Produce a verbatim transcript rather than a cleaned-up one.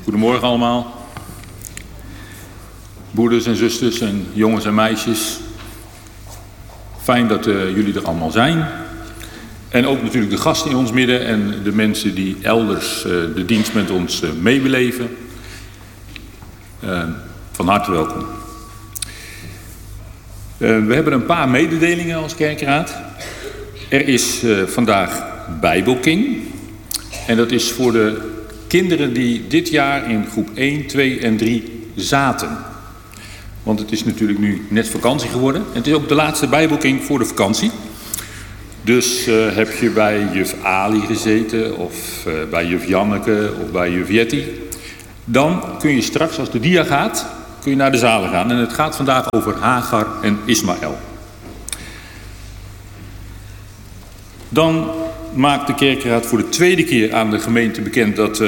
Goedemorgen allemaal. Broeders en zusters en jongens en meisjes. Fijn dat uh, jullie er allemaal zijn. En ook natuurlijk de gasten in ons midden en de mensen die elders uh, de dienst met ons uh, meebeleven. Uh, van harte welkom. Uh, we hebben een paar mededelingen als kerkraad. Er is uh, vandaag Bijbelking. En dat is voor de kinderen die dit jaar in groep één, twee en drie zaten. Want het is natuurlijk nu net vakantie geworden. En het is ook de laatste Bijbelking voor de vakantie. Dus uh, heb je bij juf Ali gezeten of uh, bij juf Janneke of bij juf Jetty. Dan kun je straks, als de dia gaat, kun je naar de zalen gaan. En het gaat vandaag over Hagar en Ismaël. Dan maakt de kerkraad voor de tweede keer aan de gemeente bekend dat